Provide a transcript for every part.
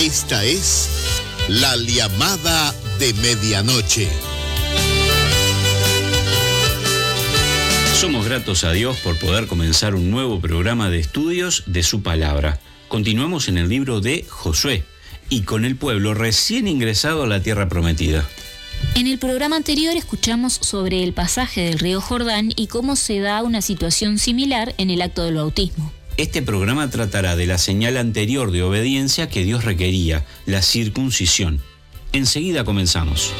Esta es la llamada de medianoche. Somos gratos a Dios por poder comenzar un nuevo programa de estudios de su palabra. Continuamos en el libro de Josué y con el pueblo recién ingresado a la tierra prometida. En el programa anterior escuchamos sobre el pasaje del río Jordán y cómo se da una situación similar en el acto del bautismo. Este programa tratará de la señal anterior de obediencia que Dios requería, la circuncisión. Enseguida comenzamos.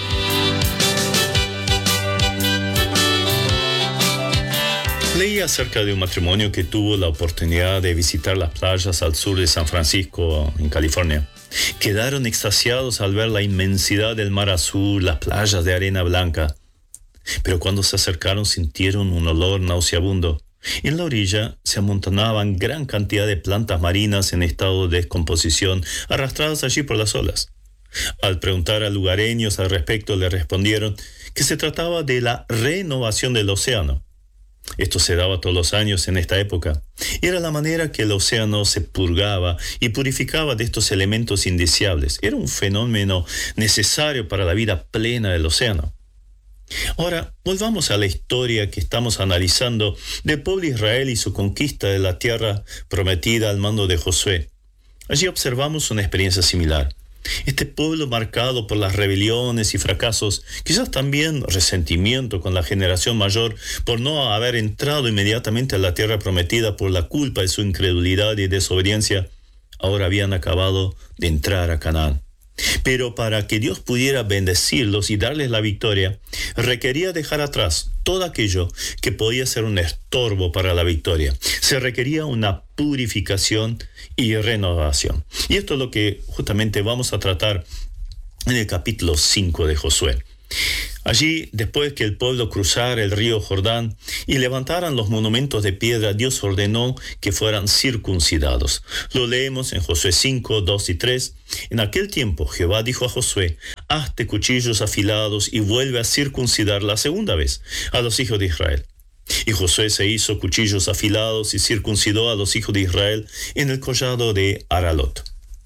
Leí acerca de un matrimonio que tuvo la oportunidad de visitar las playas al sur de San Francisco, en California. Quedaron extasiados al ver la inmensidad del mar azul, las playas de arena blanca. Pero cuando se acercaron sintieron un olor nauseabundo. En la orilla se amontonaban gran cantidad de plantas marinas en estado de descomposición, arrastradas allí por las olas. Al preguntar a lugareños al respecto, le respondieron que se trataba de la renovación del océano. Esto se daba todos los años en esta época. Era la manera que el océano se purgaba y purificaba de estos elementos indeseables. Era un fenómeno necesario para la vida plena del océano. Ahora, volvamos a la historia que estamos analizando del pueblo de Israel y su conquista de la tierra prometida al mando de Josué. Allí observamos una experiencia similar. Este pueblo marcado por las rebeliones y fracasos, quizás también resentimiento con la generación mayor por no haber entrado inmediatamente a la tierra prometida por la culpa de su incredulidad y desobediencia, ahora habían acabado de entrar a Canaán. Pero para que Dios pudiera bendecirlos y darles la victoria, requería dejar atrás todo aquello que podía ser un estorbo para la victoria. Se requería una purificación y renovación. Y esto es lo que justamente vamos a tratar en el capítulo 5 de Josué. Allí, después que el pueblo cruzara el río Jordán y levantaran los monumentos de piedra, Dios ordenó que fueran circuncidados. Lo leemos en Josué 5, 2 y 3. En aquel tiempo Jehová dijo a Josué: hazte cuchillos afilados y vuelve a circuncidar la segunda vez a los hijos de Israel. Y Josué se hizo cuchillos afilados y circuncidó a los hijos de Israel en el collado de Aralot.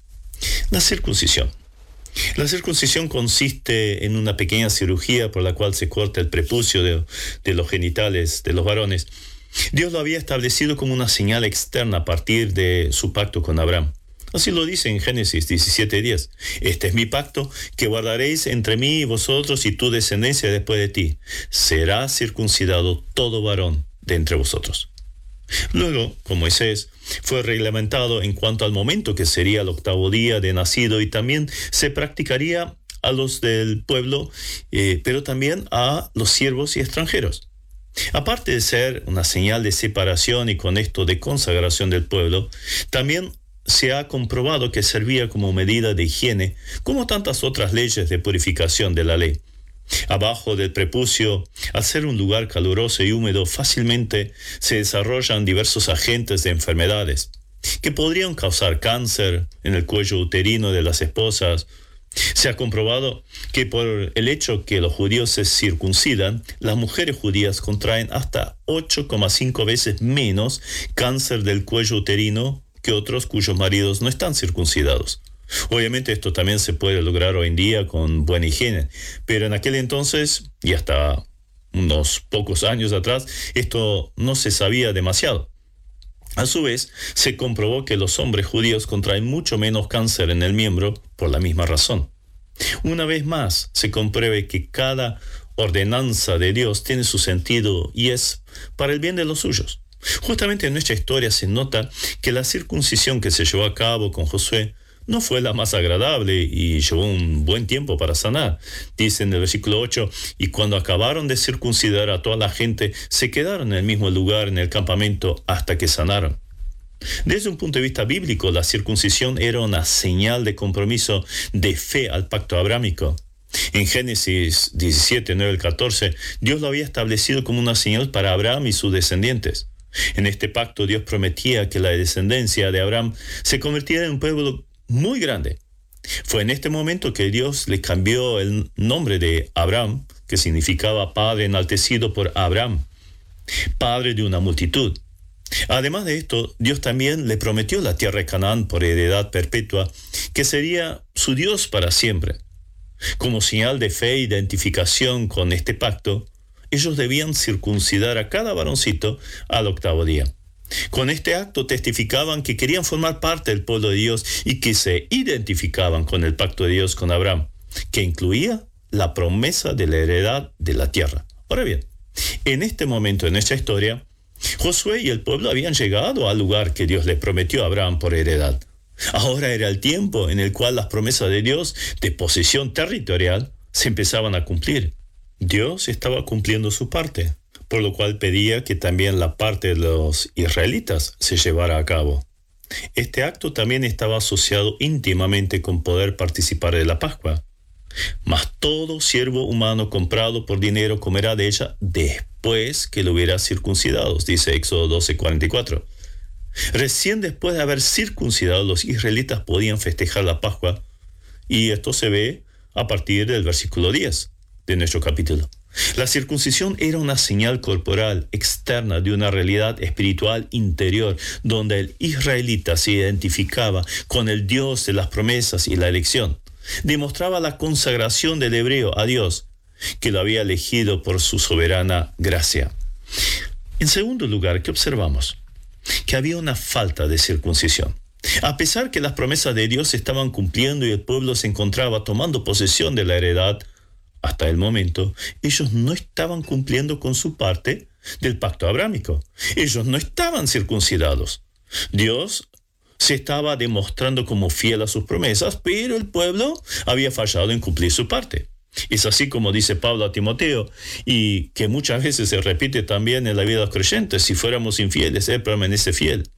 La circuncisión. La circuncisión consiste en una pequeña cirugía por la cual se corta el prepucio de los genitales de los varones. Dios lo había establecido como una señal externa a partir de su pacto con Abraham. Así lo dice en Génesis 17:10. Este es mi pacto que guardaréis entre mí y vosotros y tu descendencia después de ti. Será circuncidado todo varón de entre vosotros. Luego, con Moisés, fue reglamentado en cuanto al momento que sería el 8º día de nacido y también se practicaría a los del pueblo, pero también a los siervos y extranjeros. Aparte de ser una señal de separación y con esto de consagración del pueblo, también se ha comprobado que servía como medida de higiene, como tantas otras leyes de purificación de la ley. Abajo del prepucio, al ser un lugar caluroso y húmedo, fácilmente se desarrollan diversos agentes de enfermedades que podrían causar cáncer en el cuello uterino de las esposas. Se ha comprobado que por el hecho que los judíos se circuncidan, las mujeres judías contraen hasta 8,5 veces menos cáncer del cuello uterino que otros cuyos maridos no están circuncidados. Obviamente esto también se puede lograr hoy en día con buena higiene, pero en aquel entonces, y hasta unos pocos años atrás, esto no se sabía demasiado. A su vez, se comprobó que los hombres judíos contraen mucho menos cáncer en el miembro por la misma razón. Una vez más, se compruebe que cada ordenanza de Dios tiene su sentido y es para el bien de los suyos. Justamente en nuestra historia se nota que la circuncisión que se llevó a cabo con Josué no fue la más agradable y llevó un buen tiempo para sanar. Dice en el versículo 8, y cuando acabaron de circuncidar a toda la gente, se quedaron en el mismo lugar en el campamento hasta que sanaron. Desde un punto de vista bíblico, la circuncisión era una señal de compromiso de fe al pacto abrámico. En Génesis 17, 9 al 14, Dios lo había establecido como una señal para Abraham y sus descendientes. En este pacto, Dios prometía que la descendencia de Abraham se convirtiera en un pueblo muy grande. Fue en este momento que Dios le cambió el nombre de Abraham, que significaba padre enaltecido, por Abraham, padre de una multitud. Además de esto, Dios también le prometió la tierra de Canaán por heredad perpetua, que sería su Dios para siempre. Como señal de fe e identificación con este pacto, ellos debían circuncidar a cada varoncito al 8º día. Con este acto testificaban que querían formar parte del pueblo de Dios y que se identificaban con el pacto de Dios con Abraham, que incluía la promesa de la heredad de la tierra. Ahora bien, en este momento de nuestra historia, Josué y el pueblo habían llegado al lugar que Dios les prometió a Abraham por heredad. Ahora era el tiempo en el cual las promesas de Dios de posesión territorial se empezaban a cumplir. Dios estaba cumpliendo su parte, por lo cual pedía que también la parte de los israelitas se llevara a cabo. Este acto también estaba asociado íntimamente con poder participar de la Pascua. Mas todo siervo humano comprado por dinero comerá de ella después que lo hubiera circuncidado, dice Éxodo 12:44. Recién después de haber circuncidado, los israelitas podían festejar la Pascua, y esto se ve a partir del versículo 10 de nuestro capítulo. La circuncisión era una señal corporal externa de una realidad espiritual interior, donde el israelita se identificaba con el Dios de las promesas y la elección. Demostraba la consagración del hebreo a Dios, que lo había elegido por su soberana gracia. En segundo lugar, ¿qué observamos? Que había una falta de circuncisión. A pesar que las promesas de Dios se estaban cumpliendo y el pueblo se encontraba tomando posesión de la heredad, hasta el momento, ellos no estaban cumpliendo con su parte del pacto abrámico. Ellos no estaban circuncidados. Dios se estaba demostrando como fiel a sus promesas, pero el pueblo había fallado en cumplir su parte. Es así como dice Pablo a Timoteo, y que muchas veces se repite también en la vida de los creyentes: si fuéramos infieles, Él permanece fiel.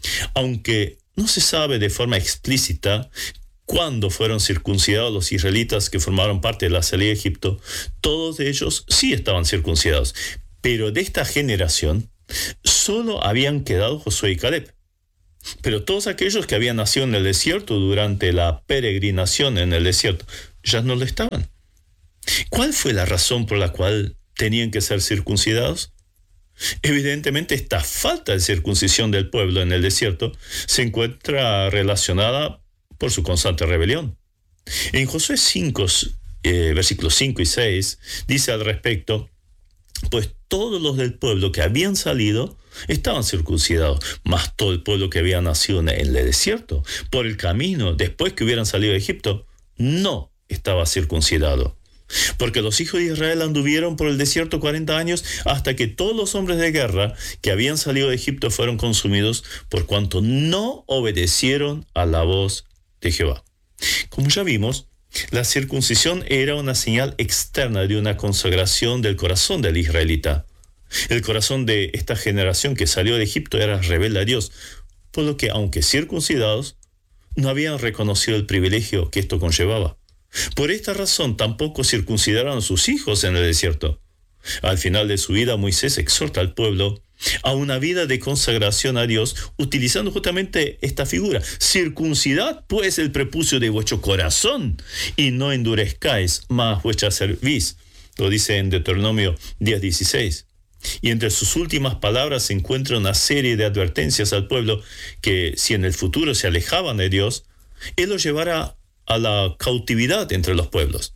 Aunque no se sabe de forma explícita cuándo fueron circuncidados los israelitas que formaron parte de la salida de Egipto, todos ellos sí estaban circuncidados. Pero de esta generación solo habían quedado Josué y Caleb. Pero todos aquellos que habían nacido en el desierto durante la peregrinación en el desierto ya no lo estaban. ¿Cuál fue la razón por la cual tenían que ser circuncidados? Evidentemente, esta falta de circuncisión del pueblo en el desierto se encuentra relacionada por su constante rebelión. En Josué 5, versículos 5 y 6, dice al respecto: pues todos los del pueblo que habían salido estaban circuncidados, mas todo el pueblo que había nacido en el desierto, por el camino, después que hubieran salido de Egipto, no estaba circuncidado. Porque los hijos de Israel anduvieron por el desierto 40 años hasta que todos los hombres de guerra que habían salido de Egipto fueron consumidos, por cuanto no obedecieron a la voz de Jehová. Como ya vimos, la circuncisión era una señal externa de una consagración del corazón del israelita. El corazón de esta generación que salió de Egipto era rebelde a Dios, por lo que, aunque circuncidados, no habían reconocido el privilegio que esto conllevaba. Por esta razón tampoco circuncidaron a sus hijos en el desierto. Al final de su vida, Moisés exhorta al pueblo a una vida de consagración a Dios, utilizando justamente esta figura: circuncidad pues el prepucio de vuestro corazón, y no endurezcáis más vuestra cerviz. Lo dice en Deuteronomio 10:16. Y entre sus últimas palabras se encuentra una serie de advertencias al pueblo que, si en el futuro se alejaban de Dios, Él los llevará a la cautividad entre los pueblos.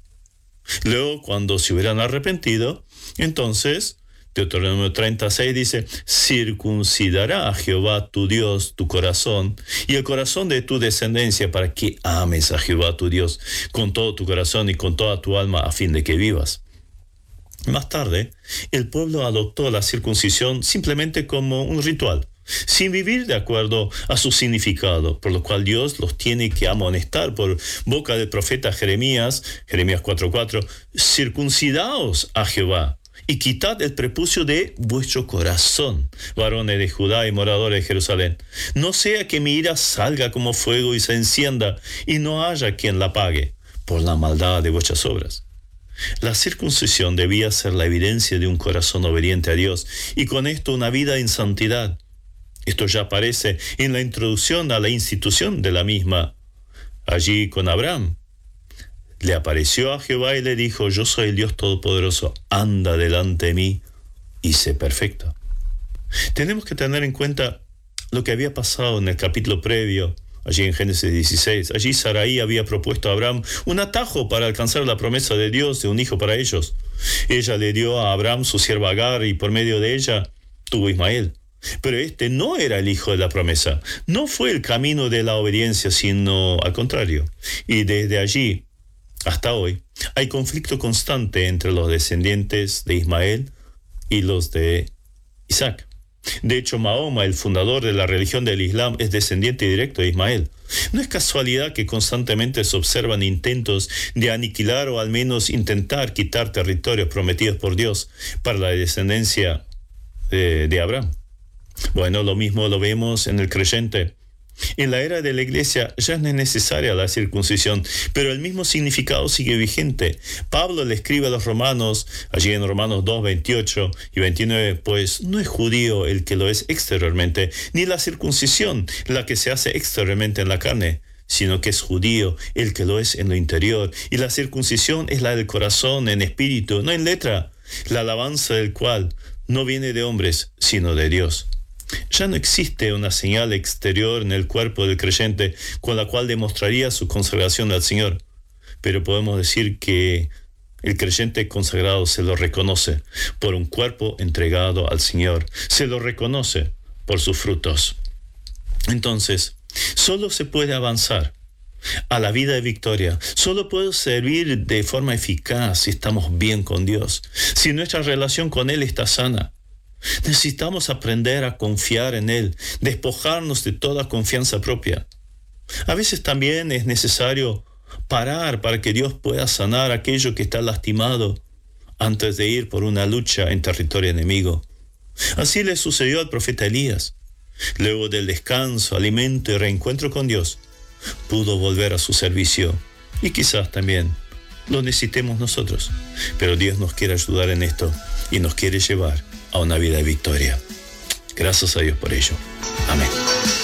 Luego, cuando se hubieran arrepentido, entonces Deuteronomio 36 dice: circuncidará a Jehová tu Dios tu corazón y el corazón de tu descendencia, para que ames a Jehová tu Dios con todo tu corazón y con toda tu alma, a fin de que vivas. Más tarde, el pueblo adoptó la circuncisión simplemente como un ritual, sin vivir de acuerdo a su significado, por lo cual Dios los tiene que amonestar por boca del profeta Jeremías 4:4: circuncidaos a Jehová y quitad el prepucio de vuestro corazón, varones de Judá y moradores de Jerusalén. No sea que mi ira salga como fuego y se encienda, y no haya quien la apague por la maldad de vuestras obras. La circuncisión debía ser la evidencia de un corazón obediente a Dios, y con esto una vida en santidad. Esto ya aparece en la introducción a la institución de la misma. Allí con Abraham le apareció a Jehová y le dijo: yo soy el Dios Todopoderoso, anda delante de mí y sé perfecto. Tenemos que tener en cuenta lo que había pasado en el capítulo previo allí en Génesis 16. Allí Sarai había propuesto a Abraham un atajo para alcanzar la promesa de Dios de un hijo para ellos. Ella le dio a Abraham su sierva Agar y por medio de ella tuvo Ismael. Pero este no era el hijo de la promesa. No fue el camino de la obediencia, sino al contrario. Y desde allí hasta hoy hay conflicto constante entre los descendientes de Ismael y los de Isaac. De hecho, Mahoma, el fundador de la religión del Islam, es descendiente directo de Ismael. No es casualidad que constantemente se observan intentos de aniquilar o al menos intentar quitar territorios prometidos por Dios para la descendencia de Abraham. Bueno, lo mismo lo vemos en el creyente. En la era de la iglesia ya no es necesaria la circuncisión, pero el mismo significado sigue vigente. Pablo le escribe a los romanos, allí en Romanos 2, 28 y 29, pues no es judío el que lo es exteriormente, ni la circuncisión la que se hace exteriormente en la carne, sino que es judío el que lo es en lo interior, y la circuncisión es la del corazón en espíritu, no en letra, la alabanza del cual no viene de hombres, sino de Dios. Ya no existe una señal exterior en el cuerpo del creyente con la cual demostraría su consagración al Señor, pero podemos decir que el creyente consagrado se lo reconoce por un cuerpo entregado al Señor, se lo reconoce por sus frutos. Entonces, solo se puede avanzar a la vida de victoria, solo puede servir de forma eficaz si estamos bien con Dios, si nuestra relación con Él está sana. Necesitamos aprender a confiar en Él, despojarnos de toda confianza propia. A veces también es necesario parar para que Dios pueda sanar aquello que está lastimado antes de ir por una lucha en territorio enemigo. Así le sucedió al profeta Elías. Luego del descanso, alimento y reencuentro con Dios, pudo volver a su servicio, y quizás también lo necesitemos nosotros. Pero Dios nos quiere ayudar en esto y nos quiere llevar a una vida de victoria. Gracias a Dios por ello. Amén.